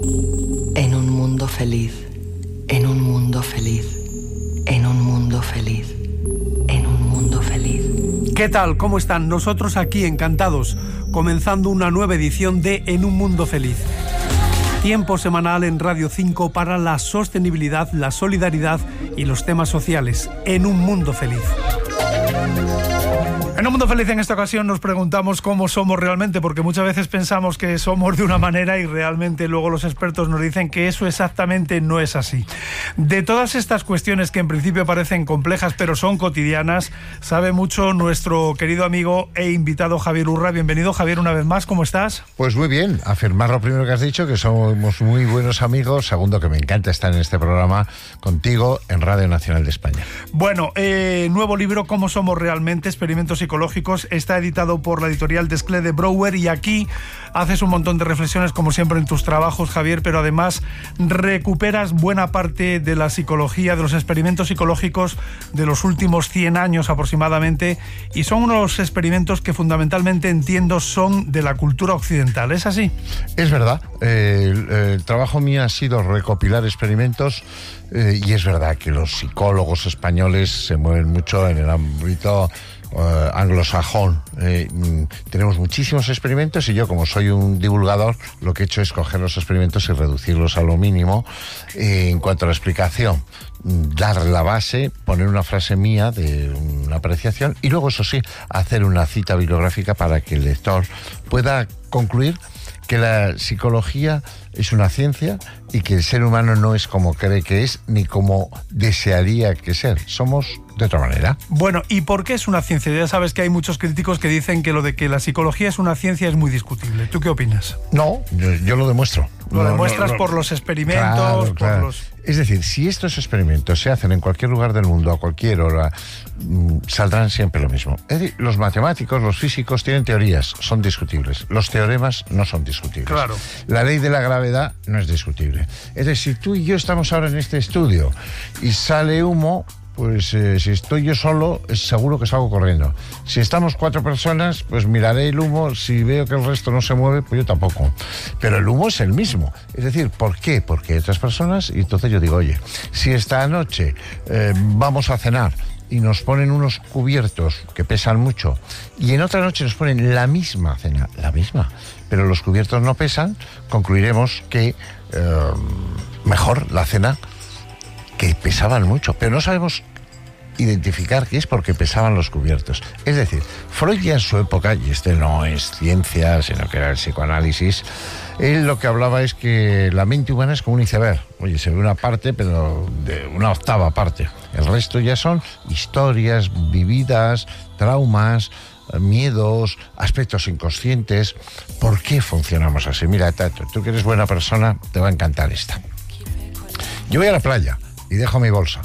En un mundo feliz, en un mundo feliz, en un mundo feliz, en un mundo feliz. ¿Qué tal? ¿Cómo están? Nosotros aquí encantados, comenzando una nueva edición de En un mundo feliz. Tiempo semanal en Radio 5 para la sostenibilidad, la solidaridad y los temas sociales. En un mundo feliz. En un mundo feliz, en esta ocasión nos preguntamos cómo somos realmente, porque muchas veces pensamos que somos de una manera y realmente luego los expertos nos dicen que eso exactamente no es así. De todas estas cuestiones que en principio parecen complejas pero son cotidianas, sabe mucho nuestro querido amigo e invitado Javier Urra. Bienvenido, Javier, una vez más. ¿Cómo estás? Pues muy bien, afirmar lo primero que has dicho, que somos muy buenos amigos. Segundo, que me encanta estar en este programa contigo en Radio Nacional de España. Bueno, nuevo libro, ¿Cómo somos realmente? Experimentos psicológicos, está editado por la editorial Desclés de Brouwer, y aquí haces un montón de reflexiones, como siempre en tus trabajos, Javier, pero además recuperas buena parte de la psicología, de los experimentos psicológicos de los últimos 100 años aproximadamente, y son unos experimentos que fundamentalmente entiendo son de la cultura occidental. ¿Es así? Es verdad. El trabajo mío ha sido recopilar experimentos, y es verdad que los psicólogos españoles se mueven mucho en el ámbito anglosajón. Tenemos muchísimos experimentos y yo, como soy un divulgador, lo que he hecho es coger los experimentos y reducirlos a lo mínimo. En cuanto a la explicación, dar la base, poner una frase mía de una apreciación y luego, eso sí, hacer una cita bibliográfica para que el lector pueda concluir que la psicología es una ciencia y que el ser humano no es como cree que es ni como desearía que ser. Somos de otra manera. Bueno, ¿y por qué es una ciencia? Ya sabes que hay muchos críticos que dicen que lo de que la psicología es una ciencia es muy discutible. ¿Tú qué opinas? No, yo lo demuestro. Lo demuestras por los experimentos, claro. Por los... Es decir, si estos experimentos se hacen en cualquier lugar del mundo, a cualquier hora, saldrán siempre lo mismo. Es decir, los matemáticos, los físicos tienen teorías, son discutibles. Los teoremas no son discutibles. Claro. La ley de la gravedad no es discutible. Es decir, si tú y yo estamos ahora en este estudio y sale humo, pues si estoy yo solo, es seguro que salgo corriendo. Si estamos 4 personas, pues miraré el humo. Si veo que el resto no se mueve, pues yo tampoco. Pero el humo es el mismo. Es decir, ¿por qué? Porque hay otras personas y entonces yo digo, oye, si esta noche vamos a cenar y nos ponen unos cubiertos que pesan mucho y en otra noche nos ponen la misma cena, la misma, pero los cubiertos no pesan, concluiremos que mejor la cena que pesaban mucho, pero no sabemos identificar qué es porque pesaban los cubiertos. Es decir, Freud ya en su época, y este no es ciencia, sino que era el psicoanálisis, él lo que hablaba es que la mente humana es como un iceberg. Oye, se ve una parte, pero de una octava parte. El resto ya son historias vividas, traumas, miedos, aspectos inconscientes. ¿Por qué funcionamos así? Mira, Tato, tú que eres buena persona, te va a encantar esta. Yo voy a la playa y dejo mi bolsa.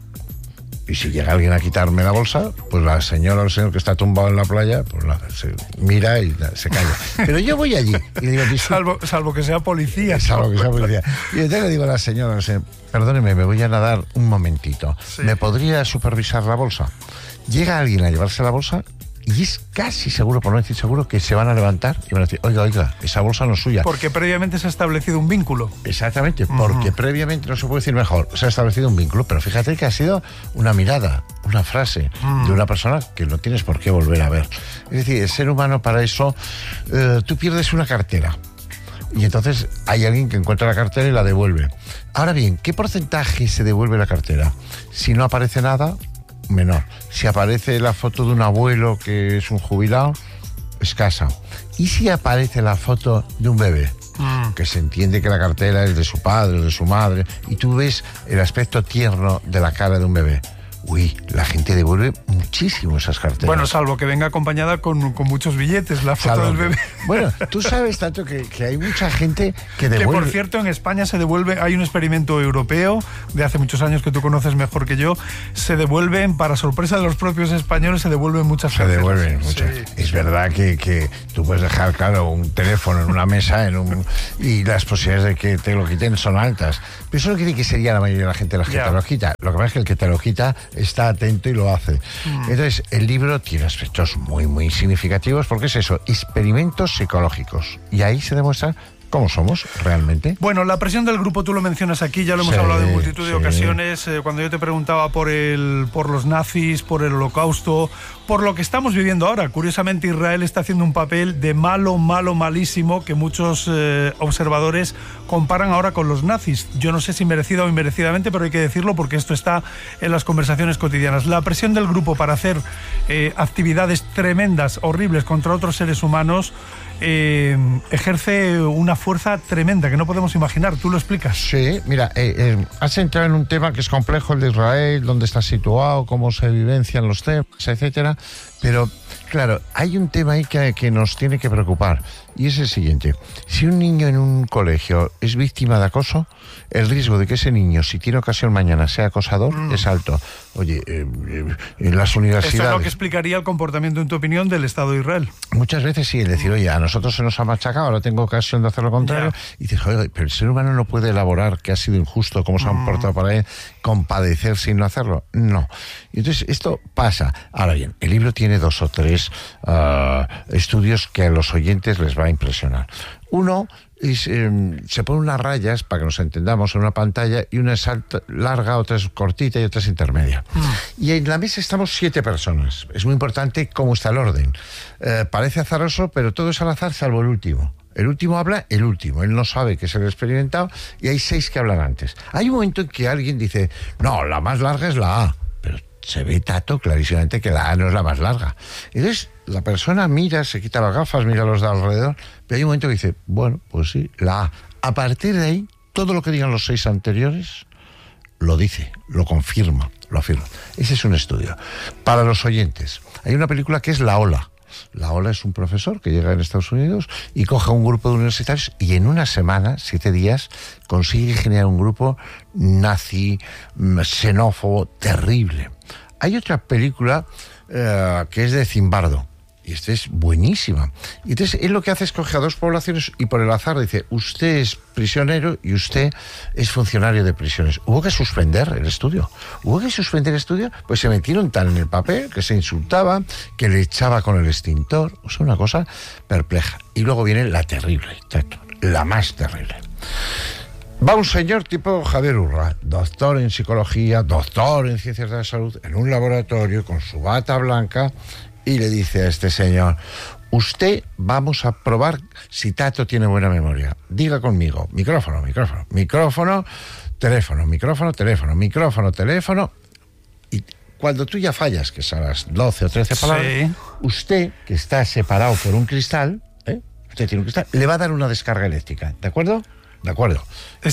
Y si llega alguien a quitarme la bolsa, pues la señora o el señor que está tumbado en la playa, pues nada, se mira y se calla. Pero yo voy allí y le digo... Salvo que sea policía. Salvo que sea policía. Y entonces le digo a la señora, perdóneme, me voy a nadar un momentito. Sí. ¿Me podría supervisar la bolsa? Llega alguien a llevarse la bolsa y es casi seguro, por no decir seguro, que se van a levantar y van a decir, oiga, esa bolsa no es suya. Porque previamente se ha establecido un vínculo. Exactamente, porque previamente, no se puede decir mejor, se ha establecido un vínculo, pero fíjate que ha sido una mirada, una frase de una persona que no tienes por qué volver a ver. Es decir, el ser humano, para eso, tú pierdes una cartera y entonces hay alguien que encuentra la cartera y la devuelve. Ahora bien, ¿qué porcentaje se devuelve la cartera? Si no aparece nada, menor. Si aparece la foto de un abuelo que es un jubilado, escasa. ¿Y si aparece la foto de un bebé? Que se entiende que la cartera es de su padre o de su madre y tú ves el aspecto tierno de la cara de un bebé. Uy, la gente devuelve muchísimo esas carteras. Bueno, salvo que venga acompañada con muchos billetes, la foto del bebé. Bueno, tú sabes, tanto que hay mucha gente que devuelve... Que, por cierto, en España se devuelve, hay un experimento europeo de hace muchos años que tú conoces mejor que yo, se devuelven, para sorpresa de los propios españoles, se devuelven muchas carteras. Se devuelven muchas. Sí. Es verdad que tú puedes dejar, claro, un teléfono en una mesa y las posibilidades de que te lo quiten son altas. Pero eso no quiere que sería la mayoría de la gente la que te lo quita. Lo que pasa es que el que te lo quita está atento y lo hace. Entonces, el libro tiene aspectos muy, muy significativos porque es eso, experimentos psicológicos. Y ahí se demuestra ¿Cómo somos realmente? Bueno, la presión del grupo tú lo mencionas aquí, ya lo hemos hablado en multitud de ocasiones. Cuando yo te preguntaba por los nazis, por el Holocausto, por lo que estamos viviendo ahora. Curiosamente, Israel está haciendo un papel de malo, malísimo, que muchos observadores comparan ahora con los nazis. Yo no sé si merecida o inmerecidamente, pero hay que decirlo porque esto está en las conversaciones cotidianas. La presión del grupo para hacer actividades tremendas, horribles contra otros seres humanos, ejerce una fuerza tremenda que no podemos imaginar. ¿Tú lo explicas? Sí, mira, has entrado en un tema que es complejo, el de Israel, dónde está situado, cómo se vivencian los temas, etcétera, pero claro, hay un tema ahí que nos tiene que preocupar, y es el siguiente: si un niño en un colegio es víctima de acoso, el riesgo de que ese niño, si tiene ocasión mañana, sea acosador, es alto. Oye, en las universidades... Eso es lo que explicaría el comportamiento, en tu opinión, del Estado de Israel. Muchas veces sí, es decir, oye, a nosotros se nos ha machacado, ahora tengo ocasión de hacer lo contrario, y dices, oye, pero el ser humano no puede elaborar que ha sido injusto, cómo se han portado para él, compadecer sin no hacerlo. No. Y entonces esto pasa. Ahora bien, el libro tiene 2 o 3 estudios que a los oyentes les va a impresionar. Uno es, se ponen unas rayas, para que nos entendamos, en una pantalla, y una es larga, otra es cortita y otra es intermedia. Y en la mesa estamos 7 personas. Es muy importante cómo está el orden. Parece azaroso, pero todo es al azar, salvo el último. El último habla el último, él no sabe que es el experimentado, y hay 6 que hablan antes. Hay un momento en que alguien dice, no, la más larga es la A, pero se ve, Tato, clarísimamente que la A no es la más larga. Entonces la persona mira, se quita las gafas, mira los de alrededor, pero hay un momento que dice, bueno, pues sí, la A. A partir de ahí, todo lo que digan los 6 anteriores lo dice, lo confirma, lo afirma. Ese es un estudio. Para los oyentes, hay una película que es La Ola. La Ola es un profesor que llega en Estados Unidos y coge a un grupo de universitarios y en una semana, 7 días, consigue generar un grupo nazi, xenófobo, terrible. Hay otra película que es de Zimbardo, y esta es buenísima. Y entonces él lo que hace es coger a 2 poblaciones y por el azar dice, usted es prisionero y usted es funcionario de prisiones. Hubo que suspender el estudio. Pues se metieron tan en el papel que se insultaban, que le echaba con el extintor. O sea, una cosa perpleja. Y luego viene la terrible, la más terrible. Va un señor tipo Javier Urra, doctor en psicología, doctor en ciencias de la salud, en un laboratorio con su bata blanca, y le dice a este señor, usted, vamos a probar si Tato tiene buena memoria. Diga conmigo, micrófono, teléfono. Y cuando tú ya fallas, que son las 12 o 13 palabras, sí, usted, que está separado por un cristal, usted tiene un cristal, le va a dar una descarga eléctrica, ¿de acuerdo? De acuerdo.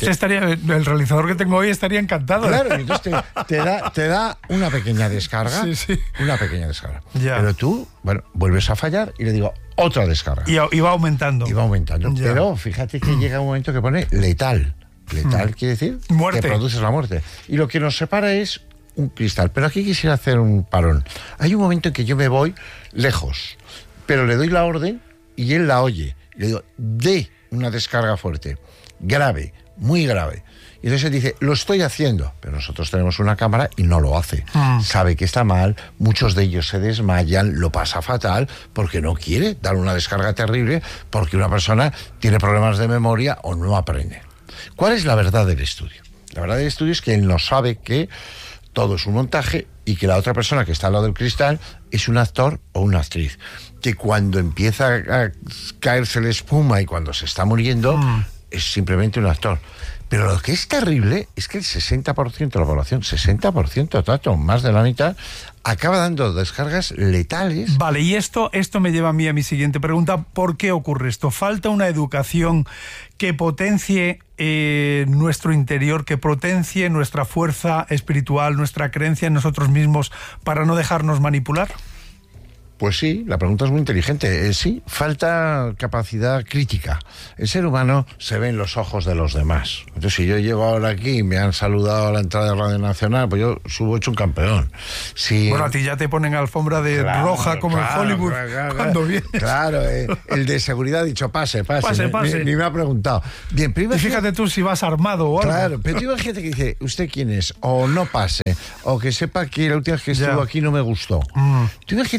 El realizador que tengo hoy estaría encantado. Claro, entonces te da una pequeña descarga. Sí. Una pequeña descarga. Ya. Pero tú, bueno, vuelves a fallar y le digo otra descarga. Y va aumentando. Ya. Pero fíjate que llega un momento que pone letal. Letal quiere decir muerte. Que produces la muerte. Y lo que nos separa es un cristal. Pero aquí quisiera hacer un parón. Hay un momento en que yo me voy lejos, pero le doy la orden y él la oye. Le digo, dé una descarga fuerte. Grave, muy grave. Y entonces él dice, lo estoy haciendo, pero nosotros tenemos una cámara y no lo hace. Sabe que está mal, muchos de ellos se desmayan, lo pasa fatal, porque no quiere dar una descarga terrible, porque una persona tiene problemas de memoria o no aprende. ¿Cuál es la verdad del estudio? La verdad del estudio es que él no sabe que todo es un montaje y que la otra persona que está al lado del cristal es un actor o una actriz. Que cuando empieza a caerse la espuma y cuando se está muriendo... es simplemente un actor. Pero lo que es terrible es que el 60% de la población, 60%, Tato, más de la mitad, acaba dando descargas letales. Vale, y esto me lleva a mí a mi siguiente pregunta. ¿Por qué ocurre esto? ¿Falta una educación que potencie nuestro interior, que potencie nuestra fuerza espiritual, nuestra creencia en nosotros mismos para no dejarnos manipular? Pues sí, la pregunta es muy inteligente. Sí, falta capacidad crítica. El ser humano se ve en los ojos de los demás. Entonces, si yo llego ahora aquí y me han saludado a la entrada de Radio Nacional, pues yo subo hecho un campeón. Si... Bueno, a ti ya te ponen alfombra de roja como en Hollywood cuando vienes. Claro, el de seguridad ha dicho pase. Ni me ha preguntado. Bien, pero y fíjate tú si vas armado o algo. Claro, pero tú imagínate que dice, ¿usted quién es? O no pase, o que sepa que la última vez que estuvo aquí no me gustó. Tú imagínate que pasa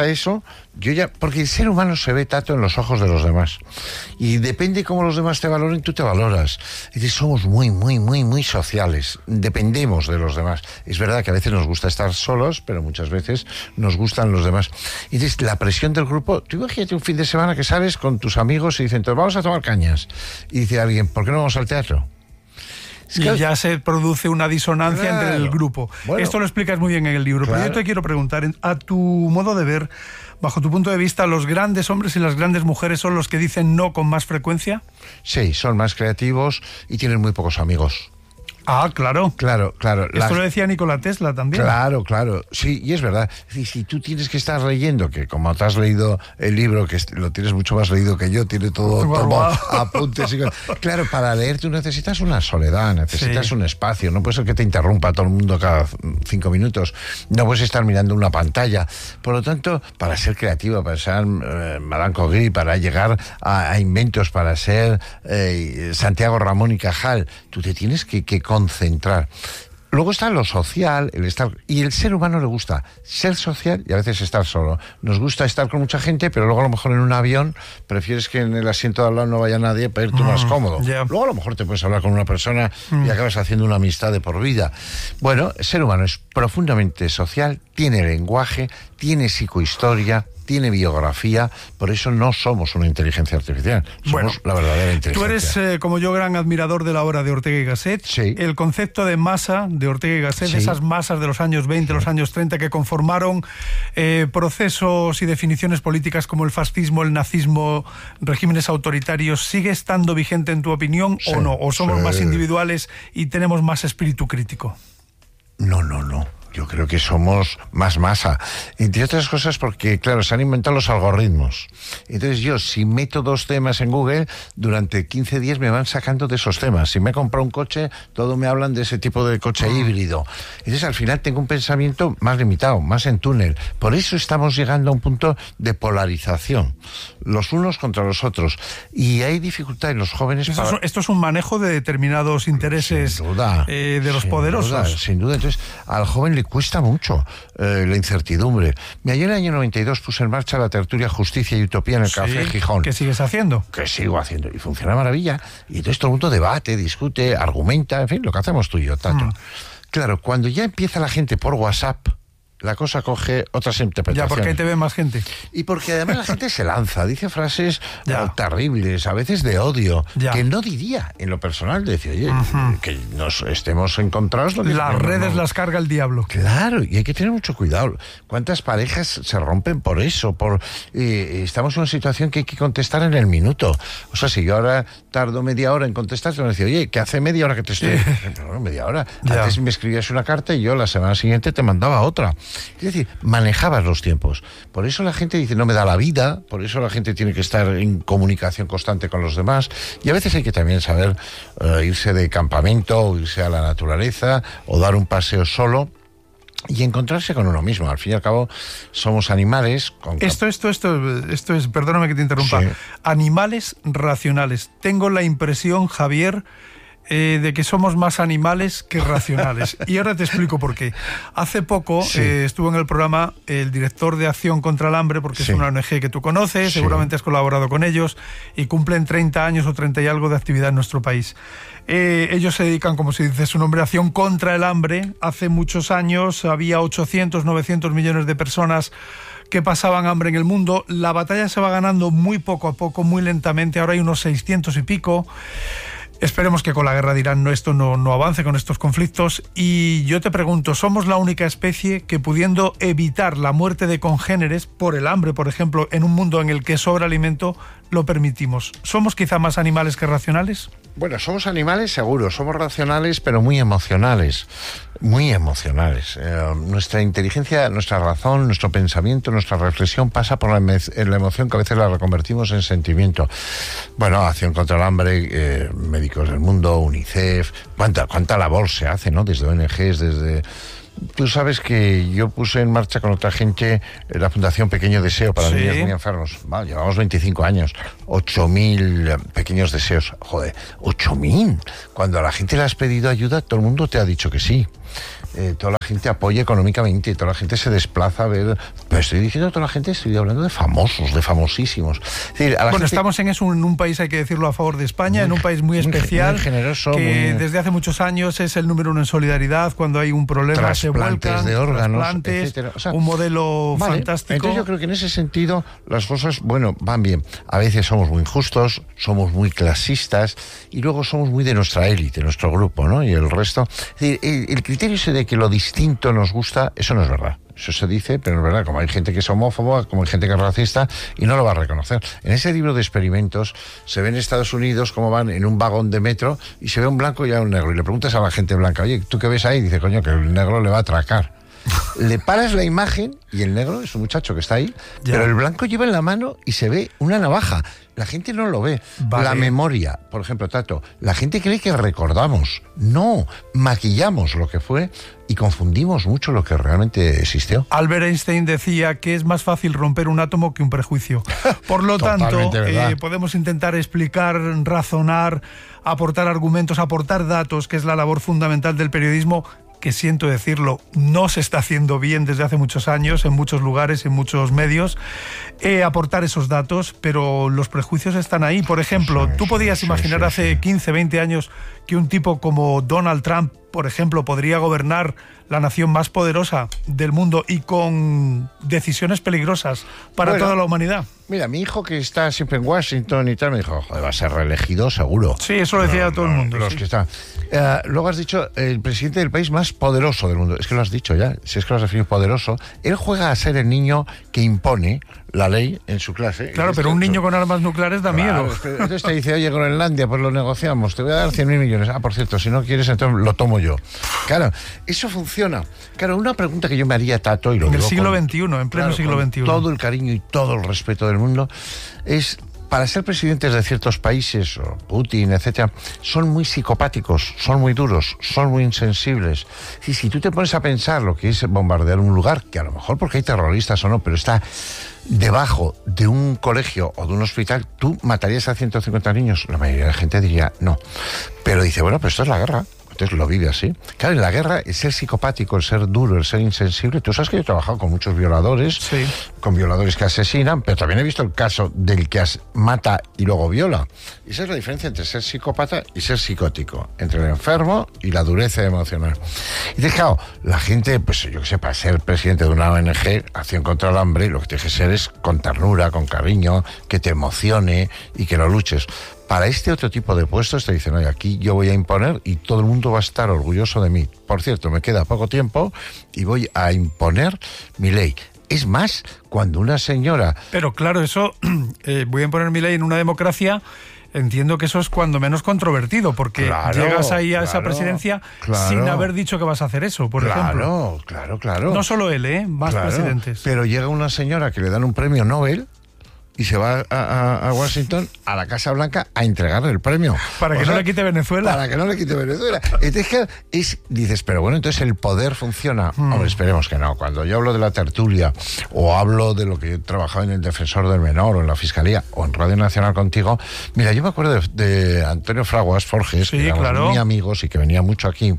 pasa eso, porque el ser humano se ve tanto en los ojos de los demás. Y depende cómo los demás te valoren, tú te valoras. Es decir, somos muy, muy, muy, muy sociales. Dependemos de los demás. Es verdad que a veces nos gusta estar solos, pero muchas veces nos gustan los demás. Y entonces, la presión del grupo, tú imagínate un fin de semana que sales con tus amigos y dicen, entonces vamos a tomar cañas. Y dice alguien, ¿por qué no vamos al teatro? Y ya se produce una disonancia entre el grupo. Bueno, esto lo explicas muy bien en el libro, pero yo te quiero preguntar, a tu modo de ver, bajo tu punto de vista, ¿los grandes hombres y las grandes mujeres son los que dicen no con más frecuencia? Sí, son más creativos y tienen muy pocos amigos. Ah, claro. Claro. Esto lo decía Nikola Tesla también. Claro. Sí, y es verdad. Es decir, si tú tienes que estar leyendo, que como te has leído el libro, que lo tienes mucho más leído que yo, tiene todo apuntes. Claro, para leer tú necesitas una soledad, necesitas un espacio. No puede ser que te interrumpa todo el mundo cada 5 minutos. No puedes estar mirando una pantalla. Por lo tanto, para ser creativo, para ser Madame Curie, para llegar a inventos, para ser Santiago Ramón y Cajal, tú te tienes que concentrar. Luego está lo social, el estar, y el ser humano le gusta ser social y a veces estar solo. Nos gusta estar con mucha gente, pero luego a lo mejor en un avión prefieres que en el asiento de al lado no vaya nadie para irte más cómodo. Luego a lo mejor te puedes hablar con una persona y acabas haciendo una amistad de por vida. Bueno, el ser humano es profundamente social, tiene lenguaje, tiene psicohistoria, tiene biografía, por eso no somos una inteligencia artificial, somos la verdadera inteligencia. Tú eres, como yo, gran admirador de la obra de Ortega y Gasset. Sí. El concepto de masa de Ortega y Gasset, esas masas de los años 20, los años 30, que conformaron procesos y definiciones políticas como el fascismo, el nazismo, regímenes autoritarios, ¿sigue estando vigente en tu opinión o no? ¿O somos más individuales y tenemos más espíritu crítico? No. Yo creo que somos más masa. Entre otras cosas porque, claro, se han inventado los algoritmos. Entonces yo, si meto 2 temas en Google, durante 15 días me van sacando de esos temas. Si me he comprado un coche, todo me hablan de ese tipo de coche híbrido. Entonces al final tengo un pensamiento más limitado, más en túnel. Por eso estamos llegando a un punto de polarización, los unos contra los otros. Y hay dificultad en los jóvenes Esto es un manejo de determinados intereses de los poderosos. Sin duda. Entonces al joven le cuesta mucho la incertidumbre. Ayer en el año 92 puse en marcha la tertulia Justicia y Utopía en el Café Gijón. ¿Qué sigues haciendo? Que sigo haciendo. Y funciona maravilla. Y entonces todo el mundo debate, discute, argumenta, en fin, lo que hacemos tú y yo, Tato. Claro, cuando ya empieza la gente por WhatsApp, la cosa coge otras interpretaciones. Ya, porque ahí te ve más gente. Y porque además la gente se lanza, dice frases terribles, a veces de odio, que no diría en lo personal. Decir, oye, que nos estemos encontrados. Las redes las carga el diablo. Claro, y hay que tener mucho cuidado. ¿Cuántas parejas se rompen por eso? Estamos en una situación que hay que contestar en el minuto. O sea, si yo ahora tardo media hora en contestar, te van a decir, oye, que hace media hora que te estoy... No, media hora. Antes me escribías una carta y yo la semana siguiente te mandaba otra. Es decir, manejabas los tiempos. Por eso la gente dice, no me da la vida, por eso la gente tiene que estar en comunicación constante con los demás. Y a veces hay que también saber irse de campamento, o irse a la naturaleza, o dar un paseo solo y encontrarse con uno mismo. Al fin y al cabo, somos animales. Esto es, perdóname que te interrumpa, animales racionales. Tengo la impresión, Javier, de que somos más animales que racionales. Y ahora te explico por qué. Hace poco estuvo en el programa el director de Acción contra el Hambre, porque es una ONG que tú conoces, seguramente has colaborado con ellos, y cumplen 30 años o 30 y algo de actividad en nuestro país. Ellos se dedican, como se dice su nombre, a Acción contra el Hambre. Hace muchos años había 800, 900 millones de personas que pasaban hambre en el mundo. La batalla se va ganando muy poco a poco, muy lentamente. Ahora hay unos 600 y pico. Esperemos que con la guerra de Irán esto no avance con estos conflictos. Y yo te pregunto, ¿somos la única especie que, pudiendo evitar la muerte de congéneres por el hambre, por ejemplo, en un mundo en el que sobra alimento, lo permitimos? ¿Somos quizá más animales que racionales? Bueno, somos animales seguros, somos racionales, pero muy emocionales. Muy emocionales. Nuestra inteligencia, nuestra razón, nuestro pensamiento, nuestra reflexión pasa por la emoción, que a veces la reconvertimos en sentimiento. Bueno, Acción contra el Hambre, Médicos del Mundo, UNICEF, cuánta labor se hace, ¿no? Desde ONGs, desde... Tú sabes que yo puse en marcha con otra gente la Fundación Pequeño Deseo para niños muy enfermos. Bueno, llevamos 25 años, 8.000 pequeños deseos. Joder, 8.000. Cuando a la gente le has pedido ayuda, todo el mundo te ha dicho que sí. toda la gente apoya económicamente y toda la gente se desplaza a ver. Pero estoy diciendo toda la gente, estoy hablando de famosos, de famosísimos. Es decir, a la gente... estamos en eso, en un país, hay que decirlo, a favor de España, en un país muy especial, muy generoso, que desde hace muchos años es el número 1 en solidaridad. Cuando hay un problema se vuelcan, de órganos, trasplantes, etcétera. O sea, un modelo fantástico. Entonces yo creo que en ese sentido las cosas, bueno, van bien. A veces somos muy injustos, somos muy clasistas y luego somos muy de nuestra élite, nuestro grupo, ¿no? Y el resto. Es decir, el criterio ese de que lo distinto nos gusta, eso no es verdad. Eso se dice, pero es verdad, como hay gente que es homófoba, como hay gente que es racista, y no lo va a reconocer. En ese libro de experimentos se ve en Estados Unidos cómo van en un vagón de metro y se ve un blanco y un negro. Y le preguntas a la gente blanca, oye, ¿tú qué ves ahí? Y dice, coño, que el negro le va a atracar. Le paras la imagen y el negro es un muchacho que está ahí, pero el blanco lleva en la mano y se ve una navaja. La gente no lo ve. Vale. La memoria, por ejemplo, Tato, la gente cree que recordamos. No, maquillamos lo que fue y confundimos mucho lo que realmente existió. Albert Einstein decía que es más fácil romper un átomo que un prejuicio. Por lo tanto, podemos intentar explicar, razonar, aportar argumentos, aportar datos, que es la labor fundamental del periodismo, que siento decirlo, no se está haciendo bien desde hace muchos años, en muchos lugares, en muchos medios, aportar esos datos, pero los prejuicios están ahí. Por ejemplo, tú podías imaginar hace 15, 20 años que un tipo como Donald Trump, por ejemplo, podría gobernar la nación más poderosa del mundo y con decisiones peligrosas para toda la humanidad. Mira, mi hijo, que está siempre en Washington y tal, me dijo, joder, va a ser reelegido seguro. Sí, eso lo decía todo el mundo. Los que están. Luego has dicho, el presidente del país más poderoso del mundo. Es que lo has dicho ya, si es que lo has definido poderoso. Él juega a ser el niño que impone la ley en su clase. Claro, pero un niño con armas nucleares da miedo. Entonces te dice, oye, Groenlandia, pues lo negociamos, te voy a dar 100.000 millones. Ah, por cierto, si no quieres, entonces lo tomo yo. Claro, eso funciona. Claro, una pregunta que yo me haría, Tato, y lo en digo el siglo XXI, en pleno siglo XXI. Todo el cariño y todo el respeto del mundo, es... Para ser presidentes de ciertos países, o Putin, etcétera, son muy psicopáticos, son muy duros, son muy insensibles. Y si tú te pones a pensar lo que es bombardear un lugar, que a lo mejor porque hay terroristas o no, pero está debajo de un colegio o de un hospital, ¿tú matarías a 150 niños? La mayoría de la gente diría no. Pero dice, bueno, pero esto es la guerra. Entonces lo vive así. Claro, en la guerra, el ser psicopático, el ser duro, el ser insensible. Tú sabes que yo he trabajado con muchos violadores, sí, con violadores que asesinan, pero también he visto el caso del que mata y luego viola. Y esa es la diferencia entre ser psicópata y ser psicótico, entre el enfermo y la dureza emocional. Y claro, la gente, pues yo que sé, para ser presidente de una ONG, Acción contra el Hambre, lo que tienes que ser es con ternura, con cariño, que te emocione y que lo luches. Para este otro tipo de puestos te dicen, oye, aquí yo voy a imponer y todo el mundo va a estar orgulloso de mí. Por cierto, me queda poco tiempo y voy a imponer mi ley. Es más, cuando una señora... Pero claro, eso, voy a imponer mi ley en una democracia, entiendo que eso es cuando menos controvertido, porque llegas ahí a esa presidencia sin haber dicho que vas a hacer eso, por ejemplo. Claro. No solo él, más presidentes. Pero llega una señora que le dan un premio Nobel y se va a Washington, a la Casa Blanca, a entregarle el premio. Para que no le quite Venezuela. Para que no le quite Venezuela. Entonces, dices, pero bueno, entonces el poder funciona. Hombre, esperemos que no. Cuando yo hablo de la tertulia, o hablo de lo que he trabajado en el Defensor del Menor, o en la Fiscalía, o en Radio Nacional contigo, mira, yo me acuerdo de Antonio Fraguas Forges, que éramos muy amigos y que venía mucho aquí,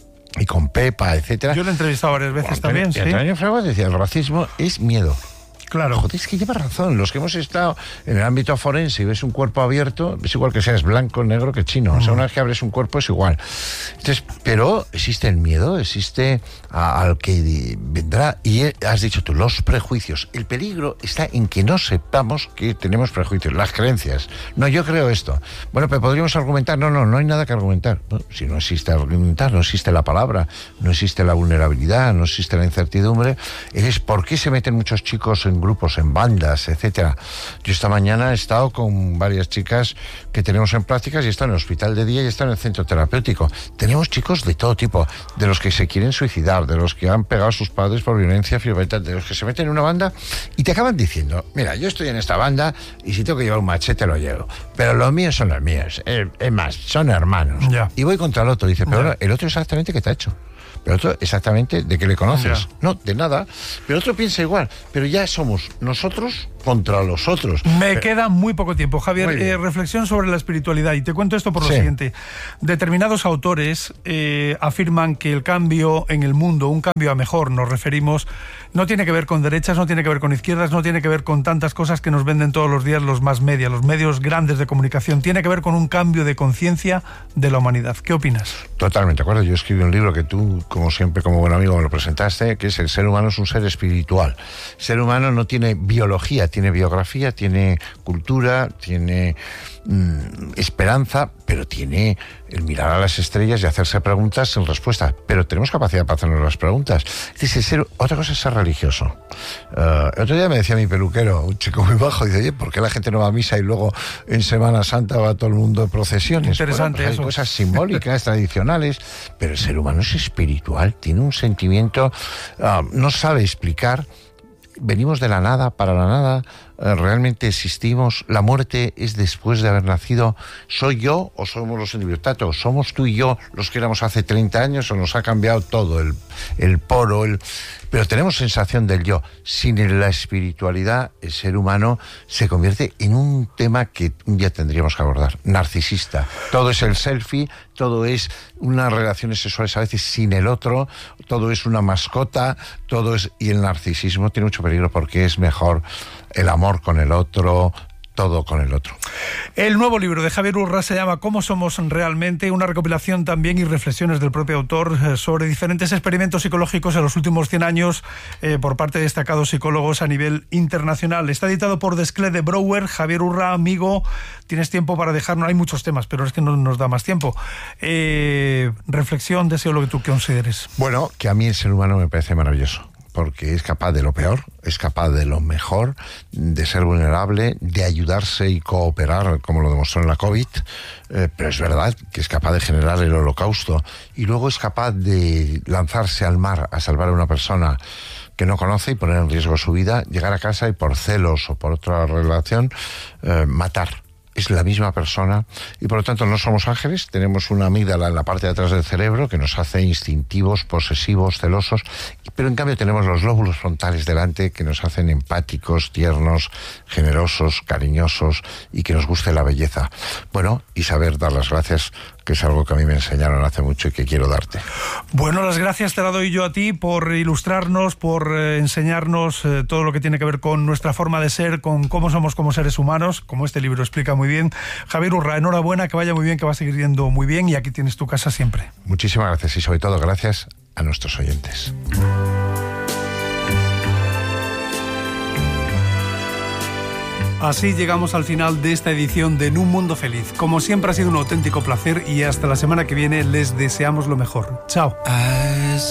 y con Pepa, etcétera. Yo lo he entrevistado varias veces también, sí. Antonio Fraguas decía, el racismo es miedo. Claro. Joder, es que lleva razón. Los que hemos estado en el ámbito forense y ves un cuerpo abierto, es igual que seas blanco, negro que chino. O sea, una vez que abres un cuerpo es igual. Entonces, pero existe el miedo, existe al que vendrá. Y has dicho tú, los prejuicios. El peligro está en que no sepamos que tenemos prejuicios, las creencias. No, yo creo esto. Bueno, pero podríamos argumentar. No hay nada que argumentar. No, si no existe argumentar, no existe la palabra, no existe la vulnerabilidad, no existe la incertidumbre. Es por qué se meten muchos chicos en grupos, en bandas, etcétera. Yo esta mañana he estado con varias chicas que tenemos en prácticas y están en el hospital de día y están en el centro terapéutico. Tenemos chicos de todo tipo, de los que se quieren suicidar, de los que han pegado a sus padres por violencia violenta, de los que se meten en una banda y te acaban diciendo, mira, yo estoy en esta banda y si tengo que llevar un machete lo llevo, pero los míos son los míos, es más, son hermanos. Y voy contra el otro, dice, pero el otro exactamente ¿qué te ha hecho? Pero otro, exactamente, ¿de qué le conoces? Ya. No, de nada. Pero otro piensa igual. Pero ya somos nosotros contra los otros. Me queda muy poco tiempo, Javier. Reflexión sobre la espiritualidad. Y te cuento esto por lo siguiente. Determinados autores afirman que el cambio en el mundo, un cambio a mejor, nos referimos, no tiene que ver con derechas, no tiene que ver con izquierdas, no tiene que ver con tantas cosas que nos venden todos los días los más media, los medios grandes de comunicación. Tiene que ver con un cambio de conciencia de la humanidad. ¿Qué opinas? Totalmente de acuerdo. Yo escribí un libro que tú, como siempre, como buen amigo, me lo presentaste, que es El ser humano es un ser espiritual. El ser humano no tiene biología, tiene biografía, tiene cultura, tiene esperanza, pero tiene el mirar a las estrellas y hacerse preguntas sin respuesta. Pero tenemos capacidad para hacernos las preguntas. Otra cosa es ser religioso. El otro día me decía mi peluquero, un chico muy bajo, dice, oye, ¿por qué la gente no va a misa y luego en Semana Santa va todo el mundo de procesiones? Interesante, bueno, pues hay cosas simbólicas, tradicionales, pero el ser humano es espiritual, tiene un sentimiento, no sabe explicar. Venimos de la nada para la nada, realmente existimos, la muerte es después de haber nacido. ¿Soy yo o somos los individuos? Tato, ¿somos tú y yo los que éramos hace 30 años o nos ha cambiado todo, el poro, pero tenemos sensación del yo? Sin la espiritualidad, el ser humano se convierte en un tema que un día tendríamos que abordar, narcisista. Todo es el selfie, todo es unas relaciones sexuales a veces sin el otro, todo es una mascota, todo es... Y el narcisismo tiene mucho peligro porque es mejor el amor con el otro, todo con el otro. El nuevo libro de Javier Urra se llama ¿Cómo somos realmente?, una recopilación también y reflexiones del propio autor sobre diferentes experimentos psicológicos en los últimos 100 años por parte de destacados psicólogos a nivel internacional. Está editado por Desclés de Brouwer. Javier Urra, amigo, tienes tiempo para dejarnos, hay muchos temas, pero es que no nos da más tiempo. Reflexión, deseo lo que tú consideres. Bueno, que a mí el ser humano me parece maravilloso, porque es capaz de lo peor, es capaz de lo mejor, de ser vulnerable, de ayudarse y cooperar, como lo demostró en la COVID, pero es verdad que es capaz de generar el holocausto, y luego es capaz de lanzarse al mar a salvar a una persona que no conoce y poner en riesgo su vida, llegar a casa y por celos o por otra relación, matar. Es la misma persona y por lo tanto no somos ángeles, tenemos una amígdala en la parte de atrás del cerebro que nos hace instintivos, posesivos, celosos, pero en cambio tenemos los lóbulos frontales delante que nos hacen empáticos, tiernos, generosos, cariñosos y que nos guste la belleza. Bueno, y saber dar las gracias, que es algo que a mí me enseñaron hace mucho y que quiero darte. Bueno, las gracias te las doy yo a ti por ilustrarnos, por enseñarnos todo lo que tiene que ver con nuestra forma de ser, con cómo somos como seres humanos, como este libro explica muy bien. Javier Urra, enhorabuena, que vaya muy bien, que va a seguir yendo muy bien y aquí tienes tu casa siempre. Muchísimas gracias y sobre todo gracias a nuestros oyentes. Así llegamos al final de esta edición de En un Mundo Feliz. Como siempre ha sido un auténtico placer y hasta la semana que viene les deseamos lo mejor. Chao.